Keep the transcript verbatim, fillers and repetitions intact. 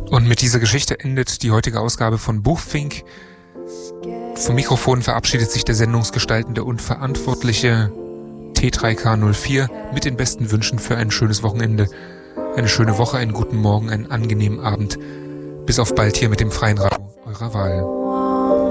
Und mit dieser Geschichte endet die heutige Ausgabe von Buchfink. Vom Mikrofon verabschiedet sich der Sendungsgestaltende und Verantwortliche T drei K null vier mit den besten Wünschen für ein schönes Wochenende, eine schöne Woche, einen guten Morgen, einen angenehmen Abend. Bis auf bald hier mit dem freien Radio eurer Wahl.